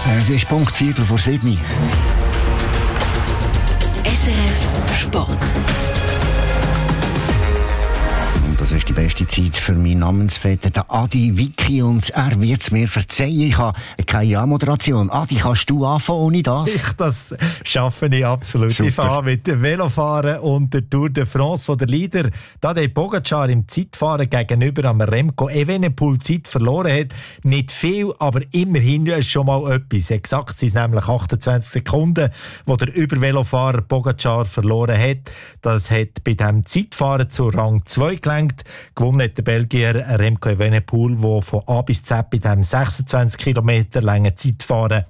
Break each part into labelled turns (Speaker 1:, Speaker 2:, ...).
Speaker 1: Es ist Punkt 7:15.
Speaker 2: SRF Sport.
Speaker 1: Das ist die beste Zeit für meinen Namensvetter, den Adi Vicky, und er wird es mir verzeihen. Ich habe keine Anmoderation. Adi, kannst du anfangen ohne das?
Speaker 3: Das schaffe ich absolut. Super. Ich fange mit dem Velofahren und der Tour de France von der Leader. Tadej Pogačar im Zeitfahren gegenüber am Remco Evenepoel Zeit verloren hat. Nicht viel, aber immerhin schon mal etwas. Exakt sind es nämlich 28 Sekunden, wo der Übervelofahrer Pogačar verloren hat. Das hat bei diesem Zeitfahren zu Rang 2 gelangt. Gewonnen hat der Belgier Remco Evenepoel, der von A bis Z bei diesem 26 Kilometer langen Zeitfahren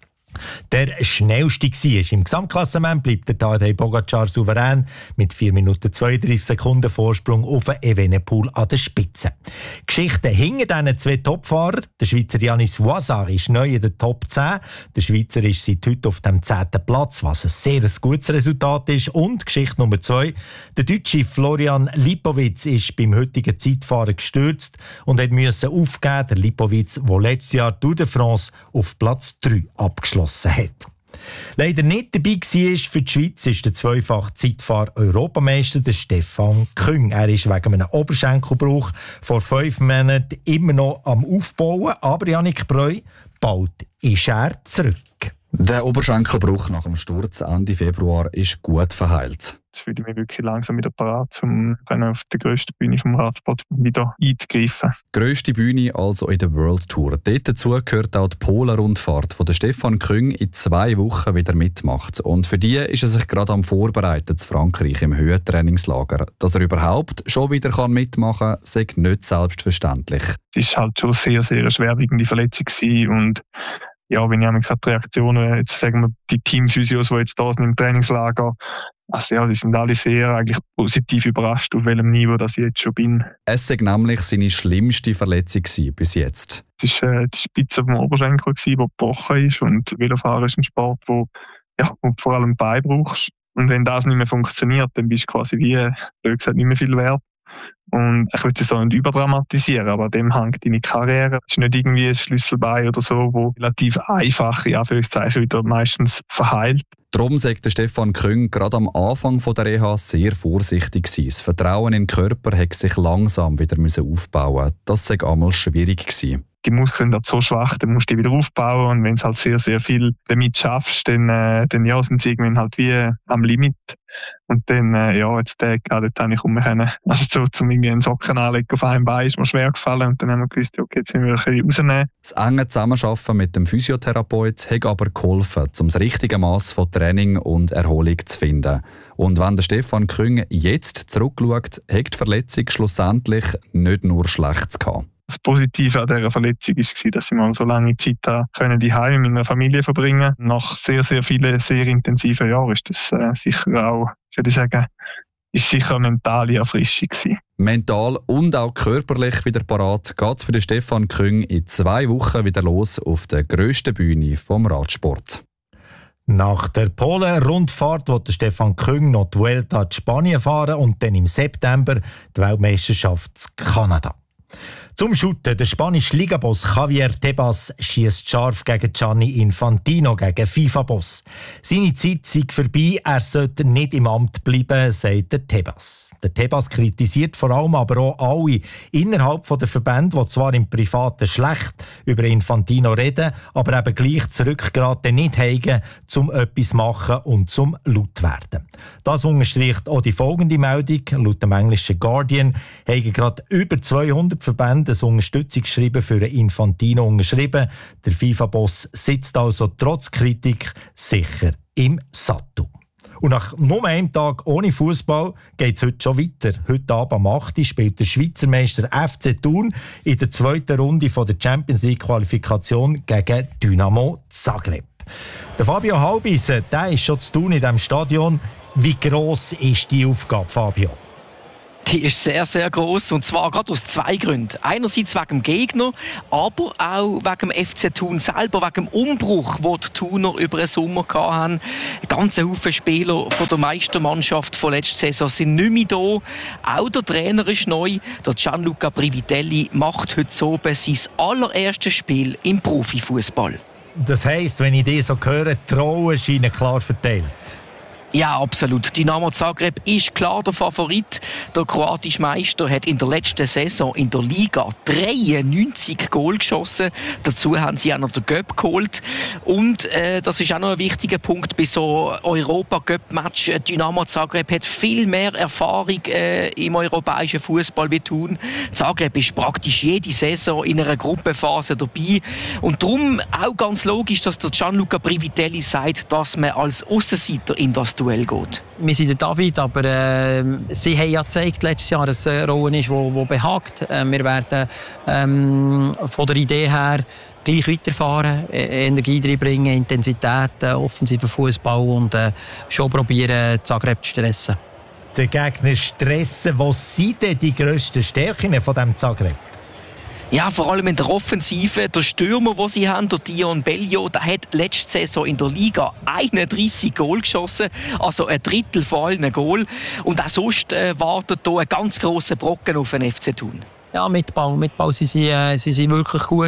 Speaker 3: der schnellste war. Im Gesamtklassement bleibt der Tadej Pogačar souverän mit 4 Minuten 32 Sekunden Vorsprung auf Evenepoel an der Spitze. Geschichte hinter diesen zwei Topfahrern. Der Schweizer Yannis Voisard ist neu in der Top 10. Der Schweizer ist seit heute auf dem 10. Platz, was ein sehr gutes Resultat ist. Und Geschichte Nummer 2. Der Deutsche Florian Lipowitz ist beim heutigen Zeitfahren gestürzt und musste aufgeben. Der Lipowitz, der letztes Jahr Tour de France auf Platz 3 abgeschlossen hat. Leider nicht dabei war für die Schweiz ist der zweifache Zeitfahr-Europameister der Stefan Küng. Er ist wegen einem Oberschenkelbruch vor 5 Monaten immer noch am Aufbauen, aber Jannik Breu, bald ist er zurück.
Speaker 4: Der Oberschenkelbruch nach dem Sturz Ende Februar ist gut verheilt.
Speaker 5: Jetzt fühle ich mich wirklich langsam wieder parat, um auf der grössten Bühne vom Radsport wieder einzugreifen.
Speaker 4: Grösste Bühne also in der World Tour. Dort dazu gehört auch die Polen-Rundfahrt, wo der Stefan Küng in 2 Wochen wieder mitmacht. Und für die ist er sich gerade am Vorbereiten zu Frankreich im Höhentrainingslager. Dass er überhaupt schon wieder mitmachen kann, sei nicht selbstverständlich.
Speaker 5: Es war halt schon sehr, sehr eine schwerwiegende Verletzung und ja, wenn ich gesagt, die Reaktionen, jetzt sagen wir, die Teamphysios, die jetzt da sind im Trainingslager, also ja, die sind alle sehr eigentlich positiv überrascht, auf welchem Niveau das ich jetzt schon bin.
Speaker 4: Es war nämlich seine schlimmste Verletzung bis jetzt.
Speaker 5: Es war die Spitze vom Oberschenkel, die gebrochen ist, und Velofahren ist ein Sport, wo du vor allem Bein brauchst. Und wenn das nicht mehr funktioniert, dann bist du quasi wie, blöd gesagt, nicht mehr viel wert. Und ich will es da nicht überdramatisieren, aber dem hängt deine Karriere. Es ist nicht irgendwie ein Schlüsselbein oder so, wo relativ einfach, in Anführungszeichen, wieder meistens verheilt.
Speaker 4: Darum sagt Stefan Küng gerade am Anfang der Reha sehr vorsichtig gewesen. Das Vertrauen in den Körper hat sich langsam wieder aufbauen. Das sei einmal schwierig gewesen.
Speaker 5: Die Muskeln sind so schwach, dann musst du die wieder aufbauen. Und wenn du halt sehr, sehr viel damit schaffst, dann sind sie irgendwann halt wie am Limit. Und dann, jetzt gerade habe ich umgehen. Also so, zum irgendwie einen Socken anlegen auf einem Bein ist mir schwer gefallen. Und dann haben wir gewusst, okay, jetzt müssen wir ein bisschen rausnehmen.
Speaker 4: Das enge Zusammenarbeiten mit dem Physiotherapeut hat aber geholfen, um das richtige Maß von Training und Erholung zu finden. Und wenn der Stefan Küng jetzt zurückschaut, hat die Verletzung schlussendlich nicht nur Schlechtes gehabt.
Speaker 5: Das Positive an dieser Verletzung war, dass ich mal so lange Zeit daheim mit meiner Familie verbringen konnte. Nach sehr, sehr vielen, sehr intensiven Jahren ist das sicher auch, ist sicher eine mentale Erfrischung gewesen.
Speaker 4: Mental und auch körperlich wieder parat geht es für den Stefan Küng in 2 Wochen wieder los auf der grössten Bühne vom Radsport.
Speaker 3: Nach der Polen-Rundfahrt wird Stefan Küng noch die Vuelta in Spanien fahren und dann im September die Weltmeisterschaft in Kanada. Zum Shooten. Der spanische Ligaboss Javier Tebas schießt scharf gegen Gianni Infantino, gegen FIFA-Boss. Seine Zeit sei vorbei, er sollte nicht im Amt bleiben, sagt der Tebas. Der Tebas kritisiert vor allem aber auch alle innerhalb der Verbände, die zwar im Privaten schlecht über Infantino reden, aber eben gleich zurückgeraten nicht haben, um etwas zu machen und zum laut werden. Das unterstreicht auch die folgende Meldung. Laut dem englischen Guardian haben gerade über 200 Verbände ein Unterstützungsschreiben für Infantino unterschrieben. Der FIFA-Boss sitzt also trotz Kritik sicher im Sattel. Und nach nur einem Tag ohne Fußball geht es heute schon weiter. Heute Abend am 8. Uhr spielt der Schweizer Meister FC Thun in der 2. Runde der Champions League Qualifikation gegen Dynamo Zagreb. Der Fabio Halbisen, der ist schon zu Thun in diesem Stadion. Wie gross ist die Aufgabe, Fabio?
Speaker 6: Die ist sehr, sehr gross, und zwar gerade aus 2 Gründen. Einerseits wegen dem Gegner, aber auch wegen dem FC Thun selber, wegen dem Umbruch, den die Thuner über den Sommer hatten. Ein ganzer Haufen Spieler von der Meistermannschaft von letzter Saison sind nicht mehr da. Auch der Trainer ist neu. Der Gianluca Privitelli macht heute oben sein allererstes Spiel im Profifußball.
Speaker 3: Das heisst, wenn ich dich so höre, die Rollen scheinen klar verteilt.
Speaker 6: Ja, absolut. Dynamo Zagreb ist klar der Favorit. Der kroatische Meister hat in der letzten Saison in der Liga 93 Goal geschossen. Dazu haben sie auch noch den Göpp geholt. Und das ist auch noch ein wichtiger Punkt bei so Europa-Göpp-Match. Dynamo Zagreb hat viel mehr Erfahrung im europäischen Fußball wie Thun. Zagreb ist praktisch jede Saison in einer Gruppenphase dabei. Und darum auch ganz logisch, dass der Gianluca Privitelli sagt, dass man als Aussenseiter in das Duell geht.
Speaker 7: Wir sind der David, aber sie haben ja gezeigt letztes Jahr, dass es eine Rolle ist, die behagt. Wir werden von der Idee her gleich weiterfahren, Energie reinbringen, Intensität, offensiven Fußball und schon probieren, Zagreb zu stressen.
Speaker 3: Den Gegner stressen. Was sind denn die grössten Stärken von diesem Zagreb?
Speaker 6: Ja, vor allem in der Offensive. Der Stürmer, den sie haben, der Dion Bellio, der hat letzte Saison in der Liga 31 Goal geschossen. Also ein Drittel von allen Goal. Und auch sonst wartet hier ein ganz grosser Brocken auf den FC Thun.
Speaker 7: Ja, Mitbau sie sind wirklich gut.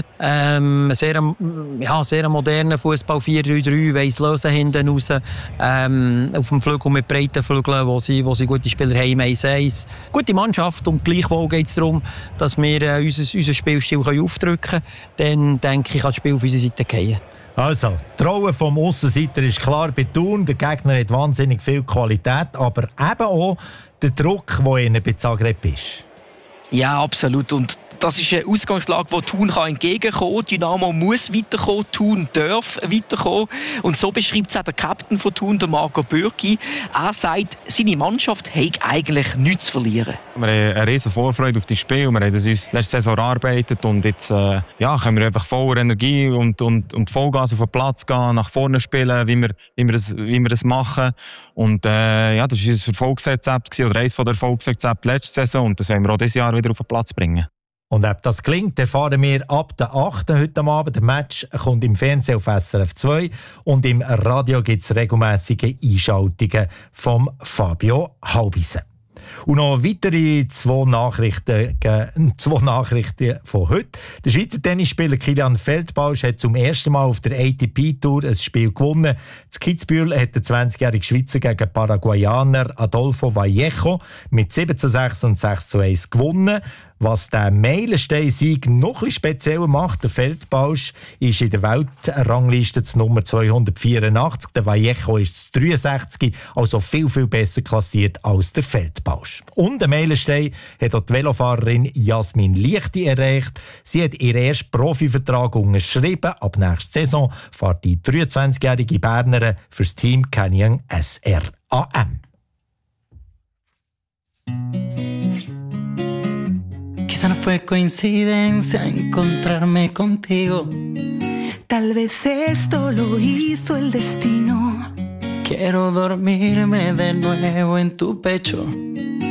Speaker 7: Sehr moderner Fußball 4-3-3, weiss lösen hinten raus. Auf dem Flügel mit breiten Flügeln, wo sie gute Spieler haben, 1-1. Gute Mannschaft und gleichwohl geht es darum, dass wir unser Spielstil aufdrücken können. Dann denke ich, kann das Spiel auf unsere Seite fallen.
Speaker 3: Also, die Rolle vom Aussenseiter ist klar bei Thun. Der Gegner hat wahnsinnig viel Qualität, aber eben auch der Druck, der ihnen bei Zagreb ist.
Speaker 6: Ja, absolut. Und das ist eine Ausgangslage, die Thun entgegenkommen kann. Dynamo muss weiterkommen, Thun darf weiterkommen. Und so beschreibt es auch der Captain von Thun, der Marco Bürki. Er sagt, seine Mannschaft hat eigentlich nichts zu verlieren.
Speaker 8: Wir haben eine riesen Vorfreude auf das Spiel. Wir haben das uns letzte Saison erarbeitet und jetzt können wir einfach voller Energie und Vollgas auf den Platz gehen, nach vorne spielen, wie wir das machen. Und das war unser Erfolgsrezept oder eines der Erfolgsrezepte letzte Saison und das wollen wir auch dieses Jahr wieder auf den Platz bringen.
Speaker 3: Und ob das gelingt, erfahren wir ab der 8. heute Abend. Der Match kommt im Fernsehen auf SRF 2 und im Radio gibt es regelmässige Einschaltungen von Fabio Halbisen. Und noch weitere zwei Nachrichten von heute. Der Schweizer Tennisspieler Kilian Feldbausch hat zum ersten Mal auf der ATP-Tour ein Spiel gewonnen. In Kitzbühel hat der 20-jährige Schweizer gegen Paraguayaner Adolfo Vallejo mit 7:6 und 6:1 gewonnen. Was den Meilenstein-Sieg noch ein bisschen spezieller macht, der Feldbausch ist in der Weltrangliste Nummer 284, der Vallejo ist 63, also viel, viel besser klassiert als der Feldbausch. Und der Meilenstein hat auch die Velofahrerin Jasmin Lichti erreicht. Sie hat ihren ersten Profivertrag unterschrieben. Ab nächster Saison fährt die 23-jährige Bernerin fürs Team Canyon SRAM.
Speaker 9: Quizá no fue coincidencia encontrarme contigo.
Speaker 2: Tal vez esto lo hizo el destino.
Speaker 9: Quiero dormirme de nuevo en tu pecho.